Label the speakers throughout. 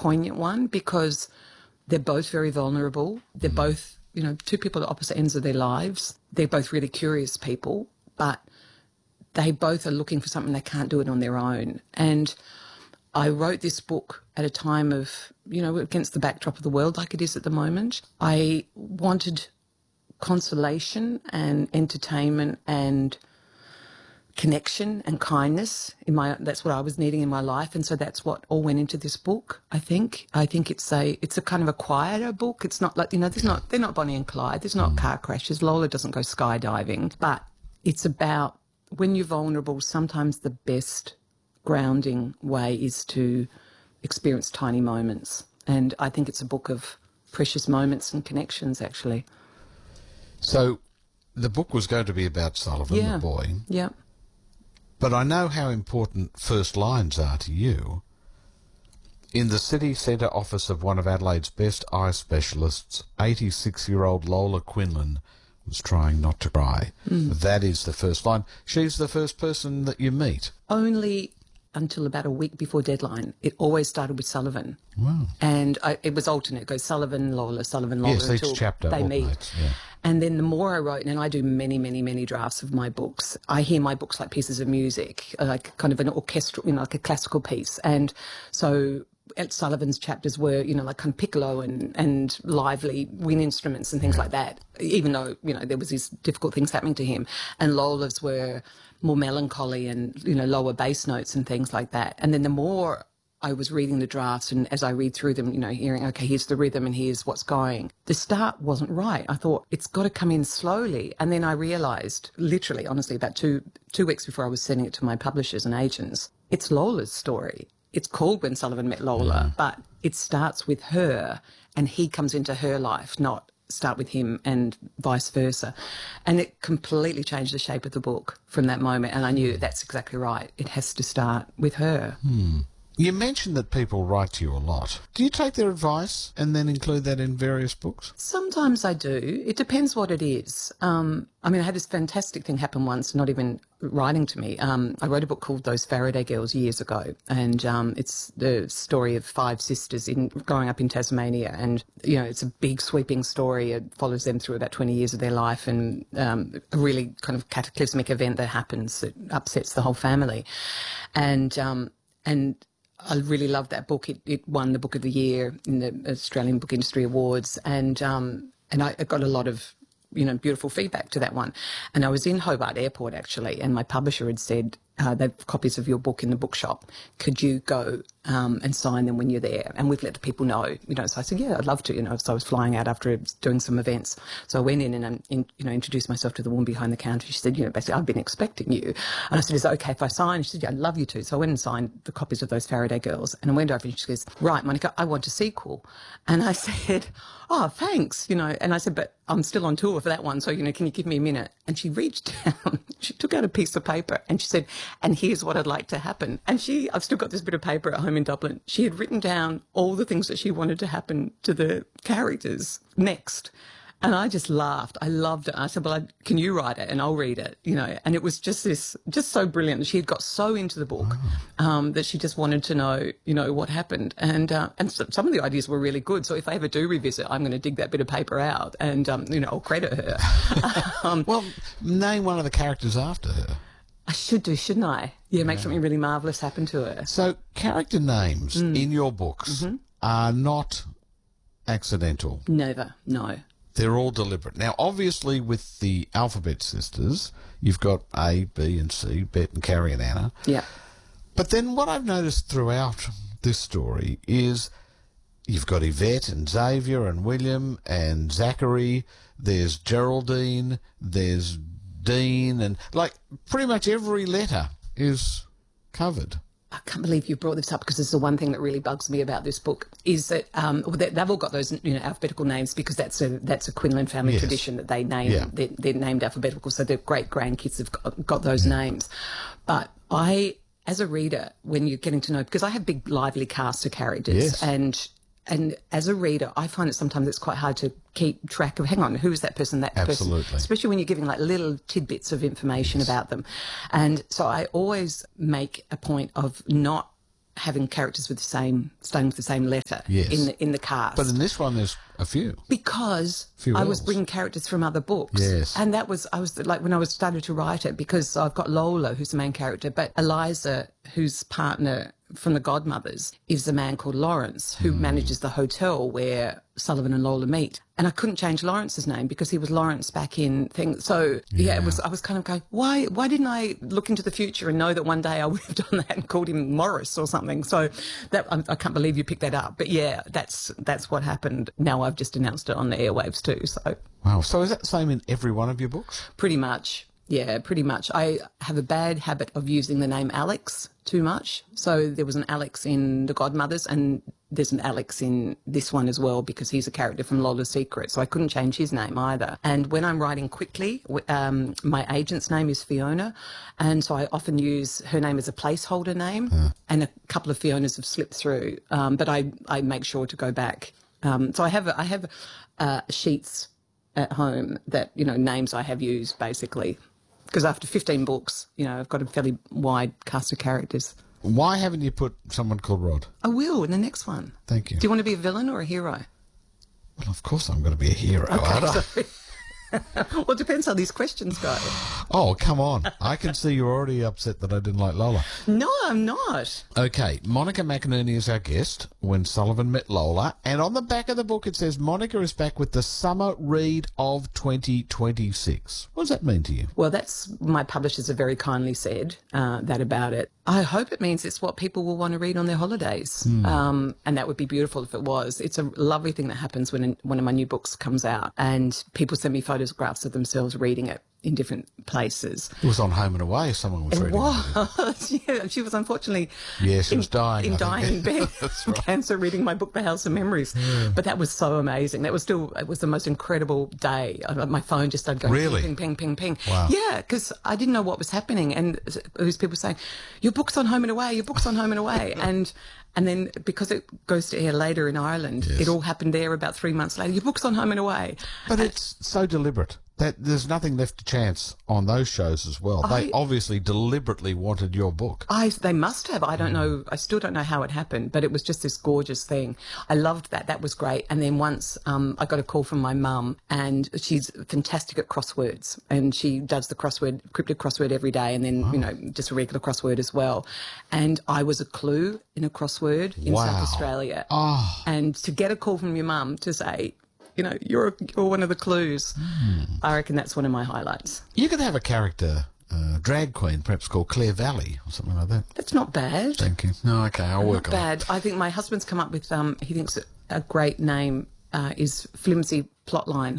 Speaker 1: poignant one because they're both very vulnerable. They're both, two people at opposite ends of their lives. They're both really curious people, but they both are looking for something they can't do it on their own. And I wrote this book at a time of, against the backdrop of the world like it is at the moment. I wanted consolation and entertainment and connection and kindness that's what I was needing in my life, and so that's what all went into this book. I think it's a kind of a quieter book. It's not like they're not Bonnie and Clyde. There's not car crashes. Lola doesn't go skydiving, but it's about when you're vulnerable. Sometimes the best grounding way is to experience tiny moments, and I think it's a book of precious moments and connections, actually.
Speaker 2: So, the book was going to be about Sullivan, the boy.
Speaker 1: Yeah.
Speaker 2: But I know how important first lines are to you. In the city centre office of one of Adelaide's best eye specialists, 86-year-old Lola Quinlan was trying not to cry. That is the first line. She's the first person that you meet.
Speaker 1: Only until about a week before deadline. It always started with Sullivan.
Speaker 2: Wow.
Speaker 1: And it was alternate. It goes Sullivan, Lola,
Speaker 2: yes,
Speaker 1: until
Speaker 2: each chapter
Speaker 1: they meet.
Speaker 2: alternates, yeah.
Speaker 1: And then the more I wrote, and I do many, many, many drafts of my books, I hear my books like pieces of music, like kind of an orchestral, like a classical piece. And so Sullivan's chapters were, like kind of piccolo and lively wind instruments and things like that, even though, there was these difficult things happening to him. And Lola's were more melancholy and, lower bass notes and things like that. And then the more I was reading the drafts, and as I read through them, hearing, okay, here's the rhythm and here's what's going. The start wasn't right. I thought, it's got to come in slowly. And then I realised, literally, honestly, about two weeks before I was sending it to my publishers and agents, it's Lola's story. It's called When Sullivan Met Lola, but it starts with her and he comes into her life, not start with him and vice versa. And it completely changed the shape of the book from that moment. And I knew that's exactly right. It has to start with her.
Speaker 2: You mentioned that people write to you a lot. Do you take their advice and then include that in various books?
Speaker 1: Sometimes I do. It depends what it is. I had this fantastic thing happen once, not even writing to me. I wrote a book called Those Faraday Girls years ago, and it's the story of 5 sisters growing up in Tasmania, and, it's a big sweeping story. It follows them through about 20 years of their life, and a really kind of cataclysmic event that happens that upsets the whole family. And I really loved that book. It won the Book of the Year in the Australian Book Industry Awards, and I got a lot of beautiful feedback to that one. And I was in Hobart Airport actually, and my publisher had said, they've copies of your book in the bookshop. Could you go and sign them when you're there? And we've let the people know, So I said, yeah, I'd love to, So I was flying out after doing some events. So I went in and, introduced myself to the woman behind the counter. She said, basically, I've been expecting you. And I said, is it okay if I sign? She said, yeah, I'd love you to. So I went and signed the copies of Those Faraday Girls. And I went over and she goes, right, Monica, I want a sequel. And I said, oh, thanks, And I said, but I'm still on tour for that one. So, can you give me a minute? And she reached down, she took out a piece of paper and she said, and here's what I'd like to happen. And I've still got this bit of paper at home in Dublin. She had written down all the things that she wanted to happen to the characters next. And I just laughed. I loved it. I said, well, can you write it and I'll read it, And it was just so brilliant. She had got so into the book that she just wanted to know, what happened. And some of the ideas were really good. So if I ever do revisit, I'm going to dig that bit of paper out and, I'll credit her.
Speaker 2: Well, name one of the characters after her.
Speaker 1: I should do, shouldn't I? Yeah, make something really marvellous happen to her.
Speaker 2: So character names in your books are not accidental.
Speaker 1: Never, no.
Speaker 2: They're all deliberate. Now, obviously, with the Alphabet Sisters, you've got A, B and C, Bet and Carrie and Anna.
Speaker 1: Yeah.
Speaker 2: But then what I've noticed throughout this story is you've got Yvette and Xavier and William and Zachary, there's Geraldine, there's Dean, and pretty much every letter is covered.
Speaker 1: I can't believe you brought this up because this is the one thing that really bugs me about this book is that they've all got those alphabetical names because that's a Quinlan family tradition that they name they're named alphabetical, so their great grandkids have got those names. But I, as a reader, when you're getting to know, because I have big lively cast of characters and as a reader, I find that sometimes it's quite hard to keep track of, hang on, who is that person,
Speaker 2: Absolutely.
Speaker 1: person? Especially when you're giving little tidbits of information about them. And so I always make a point of not having characters with the same, starting with the same letter
Speaker 2: Yes.
Speaker 1: in the cast.
Speaker 2: But in this one, there's a few.
Speaker 1: Because
Speaker 2: Few
Speaker 1: I was
Speaker 2: L's.
Speaker 1: bringing characters from other books.
Speaker 2: Yes.
Speaker 1: And I was like, when I was started to write it, because I've got Lola, who's the main character, but Eliza, whose partner from the Godmothers, is a man called Lawrence, who manages the hotel where Sullivan and Lola meet. And I couldn't change Lawrence's name because he was Lawrence back in things. So I was kind of going, why didn't I look into the future and know that one day I would have done that and called him Morris or something? So that I can't believe you picked that up. But yeah, that's what happened. Now I've just announced it on the airwaves too. So
Speaker 2: Wow. So is that the same in every one of your books?
Speaker 1: pretty much. Yeah, pretty much. I have a bad habit of using the name Alex too much. So there was an Alex in The Godmothers, and there's an Alex in this one as well, because he's a character from Lola's Secret. So I couldn't change his name either. And when I'm writing quickly, my agent's name is Fiona. And so I often use her name as a placeholder name. And a couple of Fionas have slipped through. But I make sure to go back. So I have sheets at home that, names I have used basically. Because after 15 books, I've got a fairly wide cast of characters.
Speaker 2: Why haven't you put someone called Rod?
Speaker 1: I will in the next one.
Speaker 2: Thank you.
Speaker 1: Do you want to be a villain or a hero?
Speaker 2: Well, of course I'm going to be a hero, aren't I?
Speaker 1: Sorry. Well, it depends how these questions go.
Speaker 2: Oh, come on. I can see you're already upset that I didn't like Lola.
Speaker 1: No, I'm not.
Speaker 2: Okay, Monica McInerney is our guest when Sullivan met Lola. And on the back of the book it says Monica is back with the summer read of 2026. What does that mean to you?
Speaker 1: Well, that's my publishers have very kindly said that about it. I hope it means it's what people will want to read on their holidays. And that would be beautiful if it was. It's a lovely thing that happens when one of my new books comes out and people send me photographs of themselves reading it in different places.
Speaker 2: It was on Home and Away. Someone was reading it.
Speaker 1: Yeah, she was unfortunately
Speaker 2: she was dying.
Speaker 1: dying in bed from cancer, reading my book, The House of Memories. Yeah. But that was so amazing. It was the most incredible day. My phone just started going
Speaker 2: really?
Speaker 1: ping, ping, ping, ping.
Speaker 2: Wow.
Speaker 1: Yeah, because I didn't know what was happening. And there was people saying, your book's on Home and Away, your book's on Home and Away. And then because it goes to air later in Ireland, it all happened there about 3 months later. Your book's on Home and Away.
Speaker 2: But it's so deliberate. That there's nothing left to chance on those shows as well. They obviously deliberately wanted your book.
Speaker 1: They must have. I don't know. I still don't know how it happened, but it was just this gorgeous thing. I loved that. That was great. And then once I got a call from my mum, and she's fantastic at crosswords, and she does the cryptic crossword every day, and then just a regular crossword as well. And I was a clue in a crossword in South Australia.
Speaker 2: Oh.
Speaker 1: And to get a call from your mum to say, you're one of the clues. I reckon that's one of my highlights.
Speaker 2: You could have a character, drag queen, perhaps called Claire Valley or something like that.
Speaker 1: That's not bad.
Speaker 2: Thank you. No, okay, I'll work on it.
Speaker 1: Not bad. I think my husband's come up with, he thinks a great name is Flimsy Plotline.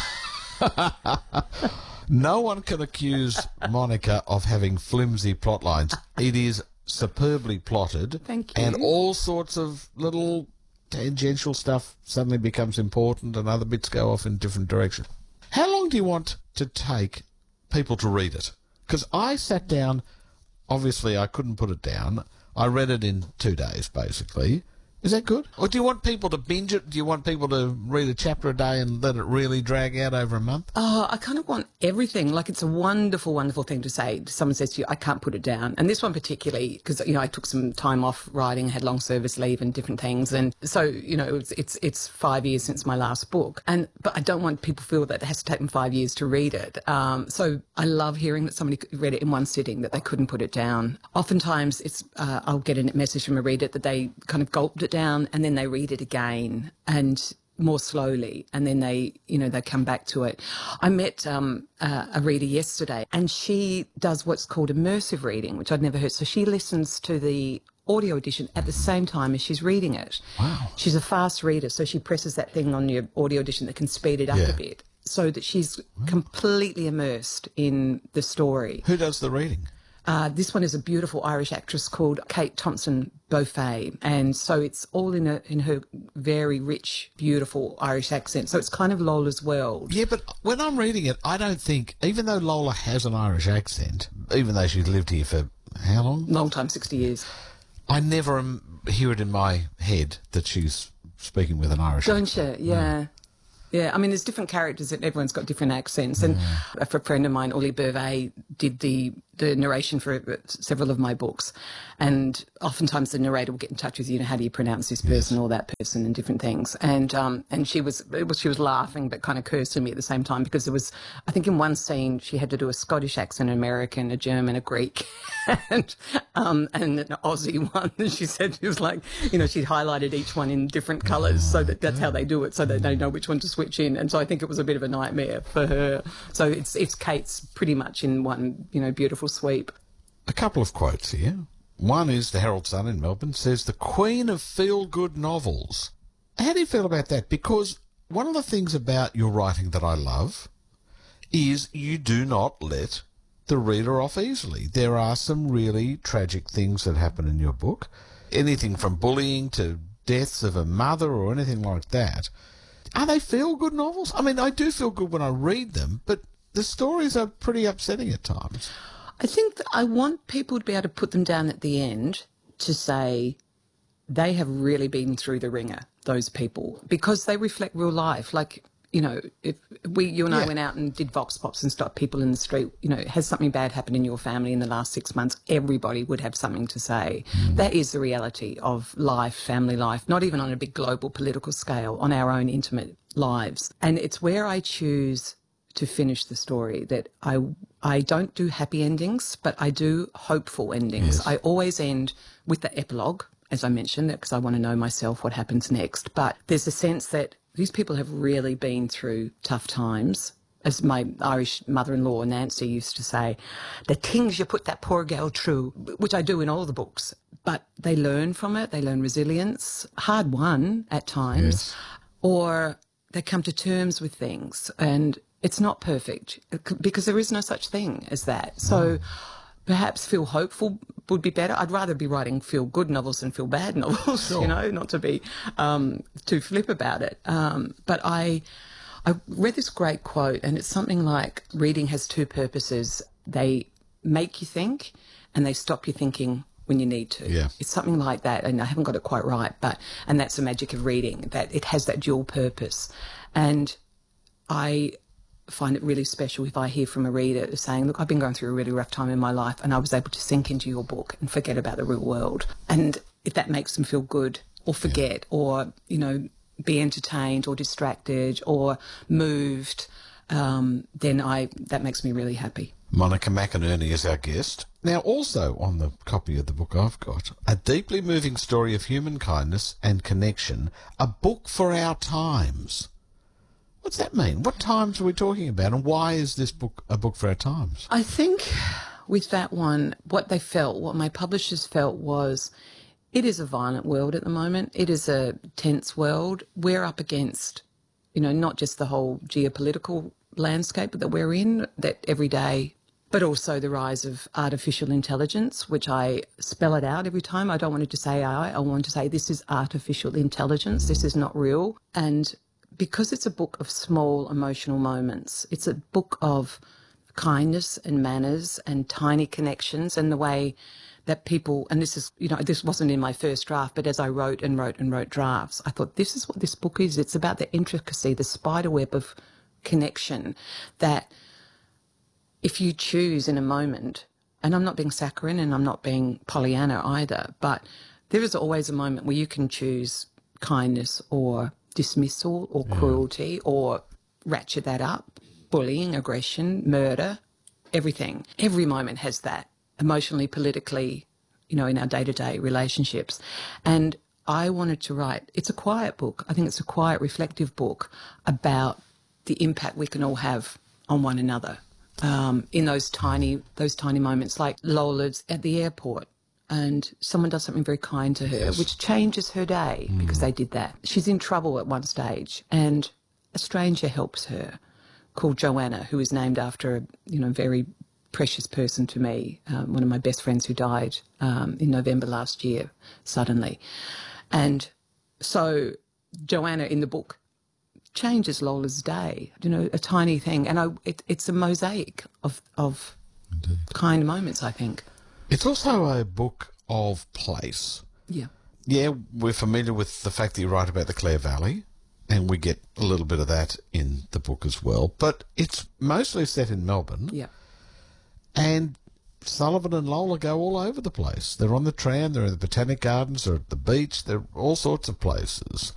Speaker 2: No one can accuse Monica of having flimsy plot lines. It is superbly plotted.
Speaker 1: Thank you.
Speaker 2: And all sorts of little tangential stuff suddenly becomes important and other bits go off in different directions. How long do you want to take people to read it? Because I sat down, obviously I couldn't put it down. I read it in 2 days, basically. Is that good? Or do you want people to binge it? Do you want people to read a chapter a day and let it really drag out over a month?
Speaker 1: Oh, I kind of want everything. Like, it's a wonderful, wonderful thing to say. Someone says to you, I can't put it down. And this one particularly, because, I took some time off writing, had long service leave and different things. And so, it's 5 years since my last book. But I don't want people to feel that it has to take them 5 years to read it. So I love hearing that somebody read it in one sitting, that they couldn't put it down. Oftentimes it's, I'll get a message from a reader that they kind of gulped it down and then they read it again and more slowly, and then they come back to it. I met a reader yesterday, and she does what's called immersive reading, which I'd never heard. So she listens to the audio edition at the same time as she's reading it.
Speaker 2: Wow.
Speaker 1: She's a fast reader, so she presses that thing on your audio edition that can speed it up a bit, so that she's completely immersed in the story.
Speaker 2: Who does the reading?
Speaker 1: This one is a beautiful Irish actress called Kate Thompson Beaufay, and so it's all in her very rich, beautiful Irish accent. So it's kind of Lola's world.
Speaker 2: Yeah, but when I'm reading it, I don't think, even though Lola has an Irish accent, even though she's lived here for how long?
Speaker 1: Long time, 60 years.
Speaker 2: I never hear it in my head that she's speaking with an Irish accent.
Speaker 1: Don't you? Yeah. No. Yeah, I mean, there's different characters and everyone's got different accents. And a friend of mine, Ollie Burvey, did the the narration for several of my books, and oftentimes the narrator will get in touch with you. How do you pronounce this person or that person, and different things. And she was laughing but kind of cursing me at the same time, because there was, I think, in one scene she had to do a Scottish accent, an American, a German, a Greek, and an Aussie one. And she said, she was like, she'd highlighted each one in different colours, so that's how they do it, so that they know which one to switch in. And so I think it was a bit of a nightmare for her. So it's Kate's pretty much in one, beautiful sweep.
Speaker 2: A couple of quotes here. One is the Herald Sun in Melbourne says, "The queen of feel-good novels." How do you feel about that? Because one of the things about your writing that I love is you do not let the reader off easily. There are some really tragic things that happen in your book. Anything from bullying to deaths of a mother or anything like that. Are they feel-good novels? I mean, I do feel good when I read them, but the stories are pretty upsetting at times.
Speaker 1: I think that I want people to be able to put them down at the end to say they have really been through the ringer, those people, because they reflect real life. Like, if you and I went out and did vox pops and stopped people in the street, has something bad happened in your family in the last 6 months, everybody would have something to say. That is the reality of life, family life, not even on a big global political scale, on our own intimate lives. And it's where I choose to finish the story that I don't do happy endings, but I do hopeful endings. Yes. I always end with the epilogue, as I mentioned, because I want to know myself what happens next. But there's a sense that these people have really been through tough times. As my Irish mother-in-law, Nancy, used to say, the things you put that poor girl through, which I do in all the books, but they learn from it, they learn resilience, hard won at times, or they come to terms with things, and it's not perfect because there is no such thing as that. So perhaps feel hopeful would be better. I'd rather be writing feel-good novels than feel-bad novels, sure. Not to be too flip about it. But I read this great quote, and it's something like, reading has two purposes. They make you think, and they stop you thinking when you need to.
Speaker 2: Yeah.
Speaker 1: It's something like that, and I haven't got it quite right, and that's the magic of reading, that it has that dual purpose. And I find it really special if I hear from a reader saying, look, I've been going through a really rough time in my life and I was able to sink into your book and forget about the real world. And if that makes them feel good or forget or, be entertained or distracted or moved, then that makes me really happy.
Speaker 2: Monica McInerney is our guest. Now, also on the copy of the book I've got, a deeply moving story of human kindness and connection, a book for our times. What's that mean? What times are we talking about, and why is this book a book for our times?
Speaker 1: I think with that one, what my publishers felt was, it is a violent world at the moment. It is a tense world. We're up against, not just the whole geopolitical landscape that we're in, that every day, but also the rise of artificial intelligence, which I spell it out every time. I don't want it to say AI. I want to say this is artificial intelligence. This is not real. And because it's a book of small emotional moments, it's a book of kindness and manners and tiny connections, and the way that people, and this is, this wasn't in my first draft, but as I wrote and wrote and wrote drafts, I thought, this is what this book is. It's about the intricacy, the spider web of connection, that if you choose in a moment, and I'm not being saccharine and I'm not being Pollyanna either, but there is always a moment where you can choose kindness or dismissal or cruelty or ratchet that up, bullying, aggression, murder, everything. Every moment has that, emotionally, politically, in our day-to-day relationships. And I wanted to write, it's a quiet book. I think it's a quiet, reflective book about the impact we can all have on one another in those tiny moments, like Lola's at the airport, and someone does something very kind to her, which changes her day because they did that. She's in trouble at one stage, and a stranger helps her, called Joanna, who is named after a very precious person to me, one of my best friends who died in November last year suddenly. And so Joanna in the book changes Lola's day, a tiny thing. And it's a mosaic of kind moments, I think.
Speaker 2: It's also a book of place.
Speaker 1: Yeah.
Speaker 2: Yeah, we're familiar with the fact that you write about the Clare Valley, and we get a little bit of that in the book as well. But it's mostly set in Melbourne.
Speaker 1: Yeah.
Speaker 2: And Sullivan and Lola go all over the place. They're on the tram, they're in the Botanic Gardens, they're at the beach, they're all sorts of places.